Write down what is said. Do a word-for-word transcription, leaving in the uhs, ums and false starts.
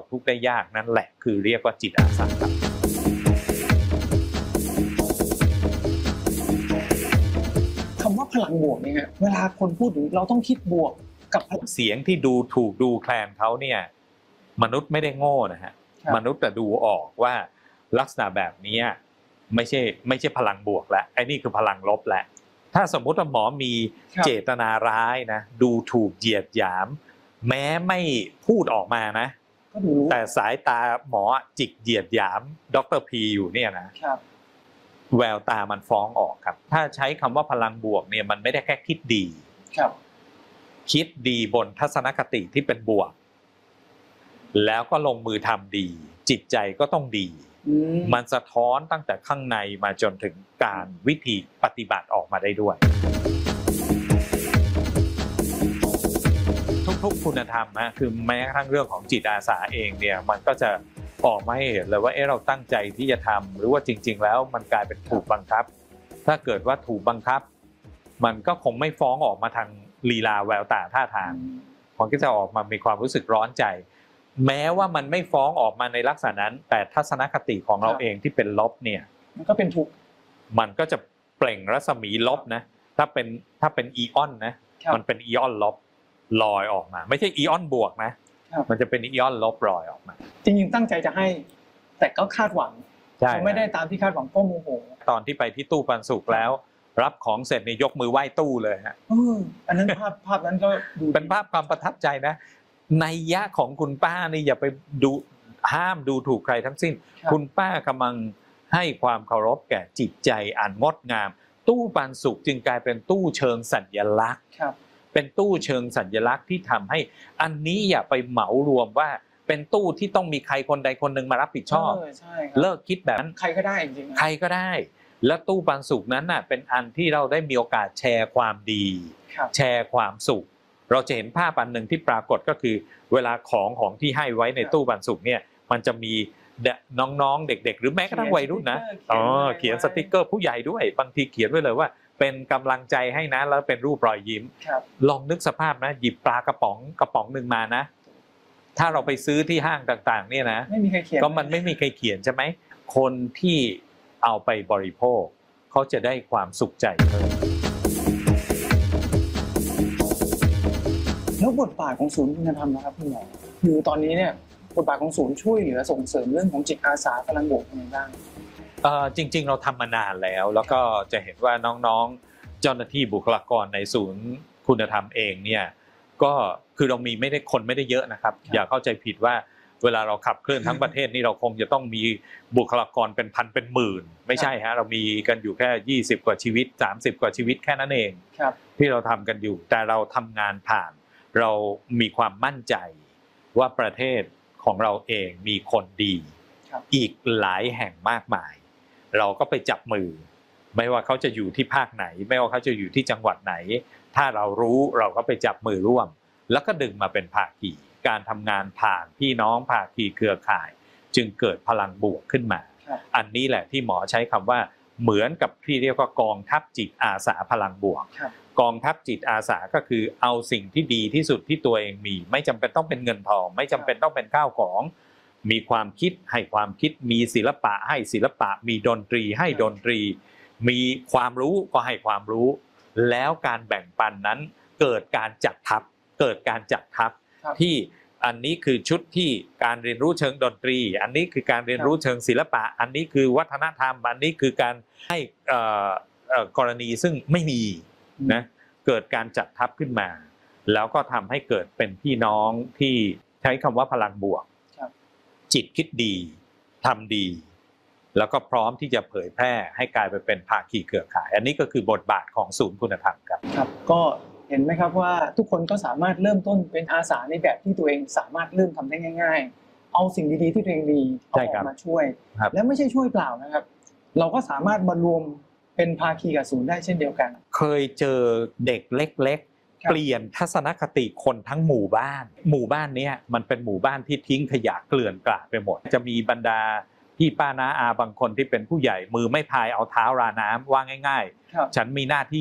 ทุกข์ได้ยากนั่นแหละคือเรียกว่าจิตอาสาครับคำว่าพลังบวกเนี่ยฮะเวลาคนพูดถึงเราต้องคิดบวกกับเสียงที่ดูถูกดูแคลนเขาเนี่ยมนุษย์ไม่ได้โง่นะฮะมนุษย์แต่ดูออกว่าลักษณะแบบนี้ไม่ใช่ไม่ใช่พลังบวกแล้วไอ้นี่คือพลังลบแล้วถ้าสมมุติว่าหมอมีเจตนาร้ายนะดูถูกเหยียดหยามแม้ไม่พูดออกมานะแต่สายตาหมอจิกเหยียดหยามดร.พีอยู่เนี่ยนะแววตามันฟ้องออกครับถ้าใช้คำว่าพลังบวกเนี่ยมันไม่ได้แค่คิดดีคิดดีบนทัศนคติที่เป็นบวกแล้วก็ลงมือทำดีจิตใจก็ต้องดีมันสะท้อนตั้งแต่ข้างในมาจนถึงการวิธีปฏิบัติออกมาได้ด้วยทุกๆคุณธรรมนะคือแม้กระทั่งเรื่องของจิตอาสาเองเนี่ยมันก็จะออกมาให้เห็นเลยว่าเอ๊ะเราตั้งใจที่จะทำหรือว่าจริงๆแล้วมันกลายเป็นถูกบังคับถ้าเกิดว่าถูกบังคับมันก็คงไม่ฟ้องออกมาทางลีลาแววตาท่าทางมันก็จะออกมามีความรู้สึกร้อนใจแม้ว่ามันไม่ฟ้องออกมาในลักษณะนั้นแต่ทัศนคติของเราเองที่เป็นลบเนี่ยมันก็เป็นทุกข์มันก็จะเปล่งรัศมีลบนะถ้าเป็นถ้าเป็นอีออนนะมันเป็นอีออนลบลอยออกมาไม่ใช่อีออนบวกนะมันจะเป็นอีออนลบลอยออกมาจริงๆตั้งใจจะให้แต่ก็คาดหวังเขาไม่ได้ตามที่คาดหวังก็โมโหตอนที่ไปที่ตู้ปันสุกแล้วรับของเสร็จนี่ยกมือไหว้ตู้เลยฮะอันนั้นภาพภาพนั้นก็ดูเป็นภาพความประทับใจนะนัยยะของคุณป้านี่อย่าไปดูห้ามดูถูกใครทั้งสิ้นคุณป้ากำลังให้ความเคารพแก่จิตใจอันงดงามตู้ปันสุกจึงกลายเป็นตู้เชิงสัญลักษณ์เป็นตู้เชิงสัญลักษณ์ที่ทำให้อันนี้อย่าไปเหมารวมว่าเป็นตู้ที่ต้องมีใครคนใดคนหนึ่งมารับผิดชอบเลิกคิดแบบนั้นใครก็ได้จริงๆใครก็ได้และตู้ปันสุกนั้นน่ะเป็นอันที่เราได้มีโอกาสแชร์ความดีแชร์ความสุขเราจะเห็นภาพอันหนึ่งที่ปรากฏก็คือเวลาของของที่ให้ไว้ในตู้ปันสุกเนี่ยมันจะมีน้องๆเด็กๆหรือแม้กระทั่งวัยรุ่นนะอ๋อเขียนสติ๊กเกอร์ผู้ใหญ่ด้วยบางทีเขียนไว้เลยว่าเป็นกำลังใจให้นะแล้วเป็นรูปรอยยิ้มลองนึกสภาพนะหยิบปลากระป๋องกระป๋องหนึ่งมานะถ้าเราไปซื้อที่ห้างต่างๆเนี่ยนะไม่มีใครเขียนก็มันไม่มีใครเขียนใช่ไหมคนที่เอาไปบริโภคเขาจะได้ความสุขใจเพิ่มแล้วบทบาทของศูนย์คุณธรรมนะครับพี่หมอคือตอนนี้เนี่ยบทบาทของศูนย์ช่วยเหลือส่งเสริมเรื่องของจิตอาสาพลังบวกยังไงบ้างเอ่อจริงๆเราทำมานานแล้วแล้วก็จะเห็นว่าน้องๆเจ้าหน้าที่บุคลากรในศูนย์คุณธรรมเองเนี่ยก็คือเรามีไม่ได้คนไม่ได้เยอะนะครับอย่าเข้าใจผิดว่าเวลาเราขับเคลื่อนทั้งประเทศนี่เราคงจะต้องมีบุคลากรเป็นพันเป็นหมื่นไม่ใช่ฮะเรามีกันอยู่แค่ยี่สิบกว่าชีวิตสามสิบกว่าชีวิตแค่นั้นเองที่เราทำกันอยู่แต่เราทำงานผ่านเรามีความมั่นใจว่าประเทศของเราเองมีคนดีอีกหลายแห่งมากมายเราก็ไปจับมือไม่ว่าเขาจะอยู่ที่ภาคไหนไม่ว่าเขาจะอยู่ที่จังหวัดไหนถ้าเรารู้เราก็ไปจับมือร่วมแล้วก็ดึงมาเป็นภาคีการทำงานผ่านพี่น้องภาคีเครือข่ายจึงเกิดพลังบวกขึ้นมาอันนี้แหละที่หมอใช้คำว่าเหมือนกับที่เรียกว่ากองทัพจิตอาสาพลังบวกกองทัพจิตอาสาก็คือเอาสิ่งที่ดีที่สุดที่ตัวเองมีไม่จำเป็นต้องเป็นเงินทองไม่จำเป็นต้องเป็นข้าวของมีความคิดให้ความคิดมีศิลปะให้ศิลปะมีดนตรีให้ดนตรีมีความรู้ก็ให้ความรู้แล้วการแบ่งปันนั้นเกิดการจัดทัพเกิดการจัดทัพที่อันนี้คือชุดที่การเรียนรู้เชิงดนตรีอันนี้คือการเรียนรู้เชิงศิลปะอันนี้คือวัฒนธรรมอันนี้คือการให้กรณีซึ่งไม่มีนะเกิดการจัดทัพขึ้นมาแล้วก็ทำให้เกิดเป็นพี่น้องที่ใช้คำว่าพลังบวกจิตคิดดีทำดีแล้วก็พร้อมที่จะเผยแพร่ให้กลายไปเป็นภาคีเครือข่ายอันนี้ก็คือบทบาทของศูนย์คุณธรรมครับครับก็เห็นไหมครับว่าทุกคนก็สามารถเริ่มต้นเป็นอาสาในแบบที่ตัวเองสามารถเริ่มทำได้ง่ายๆเอาสิ่งดีๆที่ตัวเองมีเอาออกมาช่วยและไม่ใช่ช่วยเปล่านะครับเราก็สามารถมารวมเป็นภาคีกับศูนย์ได้เช่นเดียวกันเคยเจอเด็กเล็กๆเปลี่ยนทัศนคติคนทั้งหมู่บ้านหมู่บ้านนี้มันเป็นหมู่บ้านที่ทิ้งขยะเกลื่อนกลาดไปหมดจะมีบรรดาพี่ป้าน้าอาบางคนที่เป็นผู้ใหญ่มือไม่พายเอาเท้าราน้ำว่าง่ายๆฉันมีหน้าที่